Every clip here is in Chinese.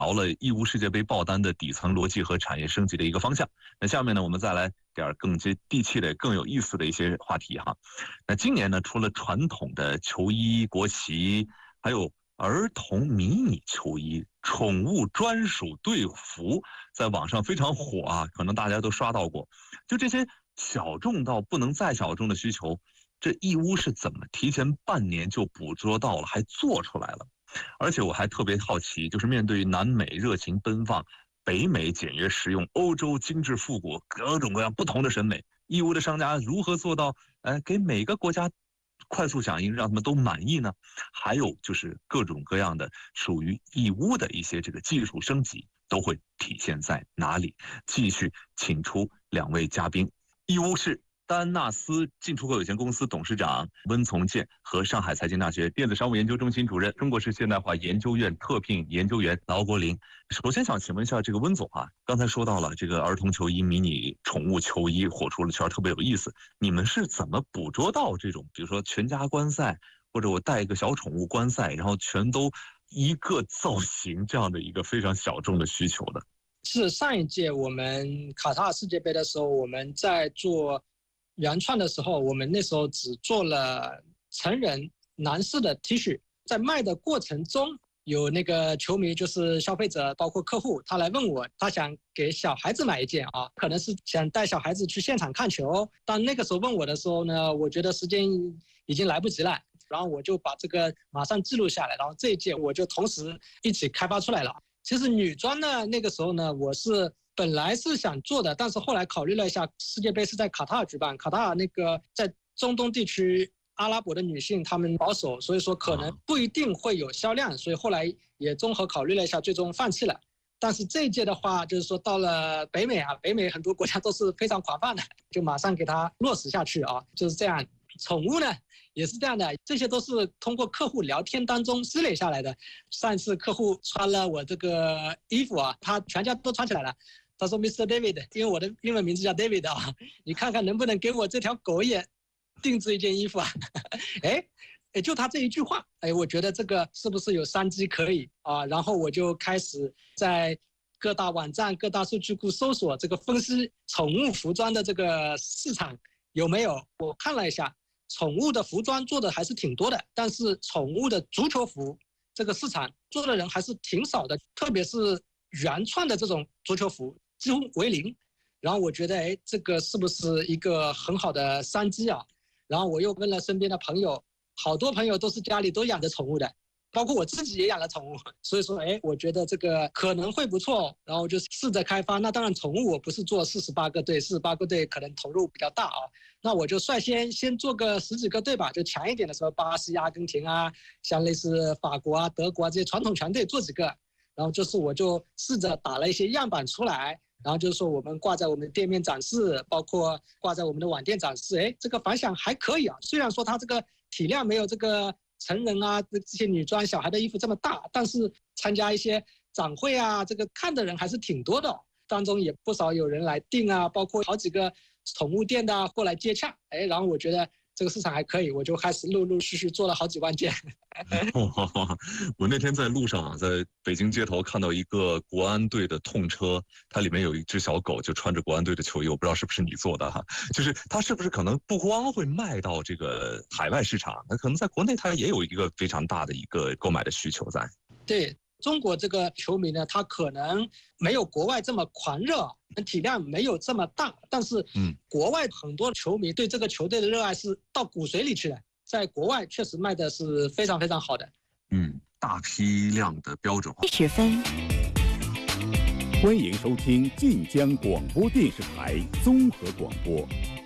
聊了义乌世界杯爆单的底层逻辑和产业升级的一个方向。那下面呢，我们再来点更接地气的、更有意思的一些话题哈。那今年呢，除了传统的球衣、国旗，还有儿童迷你球衣、宠物专属队服，在网上非常火啊，可能大家都刷到过。就这些小众到不能再小众的需求，这义乌是怎么提前半年就捕捉到了，还做出来了？而且我还特别好奇，就是面对南美热情奔放、北美简约实用、欧洲精致复古，各种各样不同的审美，义乌的商家如何做到给每个国家快速响应，让他们都满意呢？还有就是各种各样的属于义乌的一些这个技术升级都会体现在哪里？继续请出两位嘉宾，义乌市丹纳斯进出口有限公司董事长温从建和上海财经大学电子商务研究中心主任、中国式现代化研究院特聘研究员劳国林。首先想请问一下这个温总啊，刚才说到了这个儿童球衣、迷你宠物球衣火出了圈，特别有意思。你们是怎么捕捉到这种，比如说全家观赛，或者我带一个小宠物观赛，然后全都一个造型这样的一个非常小众的需求的？ 是上一届我们卡塔尔世界杯的时候，我们在做原创的时候，我们那时候只做了成人男士的 T 恤，在卖的过程中，有那个球迷，就是消费者，包括客户，他来问我，他想给小孩子买一件啊，可能是想带小孩子去现场看球。但那个时候问我的时候呢，我觉得时间已经来不及了，然后我就把这个马上记录下来，然后这一届我就同时一起开发出来了。其实女装呢，那个时候呢，我是本来是想做的，但是后来考虑了一下，世界杯是在卡塔尔举办，卡塔尔那个在中东地区阿拉伯的女性她们保守，所以说可能不一定会有销量，所以后来也综合考虑了一下，最终放弃了。但是这一届的话，就是说到了北美啊，北美很多国家都是非常广泛的，就马上给它落实下去啊，就是这样。宠物呢也是这样的，这些都是通过客户聊天当中积累下来的。上一次客户穿了我这个衣服啊，他全家都穿起来了。他说 Mr. David， 因为我的英文名字叫 David 啊，你看看能不能给我这条狗也定制一件衣服啊？就他这一句话，我觉得这个是不是有商机可以啊？然后我就开始在各大网站、各大数据库搜索这个分析宠物服装的这个市场有没有。我看了一下，宠物的服装做的还是挺多的，但是宠物的足球服这个市场做的人还是挺少的，特别是原创的这种足球服几乎为零。然后我觉得这个是不是一个很好的商机啊？然后我又问了身边的朋友，好多朋友都是家里都养着宠物的，包括我自己也养了宠物，所以说我觉得这个可能会不错，然后就试着开发。那当然宠物我不是做48个队，48个队可能投入比较大啊，那我就率先做个10几个队吧，就强一点的时候，巴西、阿根廷啊，像类似法国啊、德国啊这些传统强队做几个，然后就是我就试着打了一些样板出来，然后就是说我们挂在我们的店面展示，包括挂在我们的网店展示，这个反响还可以啊。虽然说它这个体量没有这个成人啊这些女装小孩的衣服这么大，但是参加一些展会啊，这个看的人还是挺多的哦，当中也不少有人来订啊，包括好几个宠物店的过来接洽，然后我觉得这个市场还可以，我就开始陆陆续续做了好几万件。 我那天在路上，在北京街头看到一个国安队的痛车，它里面有一只小狗，就穿着国安队的球衣，我不知道是不是你做的哈，就是它是不是可能不光会卖到这个海外市场，那可能在国内它也有一个非常大的一个购买的需求在。 对。中国这个球迷呢，他可能没有国外这么狂热，体量没有这么大，但是国外很多球迷对这个球队的热爱是到骨髓里去的，在国外确实卖的是非常非常好的。 大批量的标准化。 10分。 欢迎收听晋江广播电视台综合广播。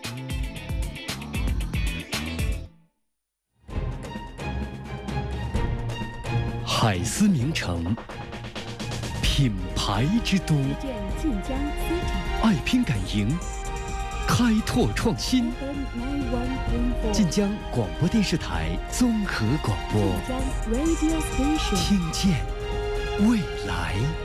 海思名城，品牌之都，爱拼敢赢，开拓创新。晋江广播电视台综合广播，听见未来。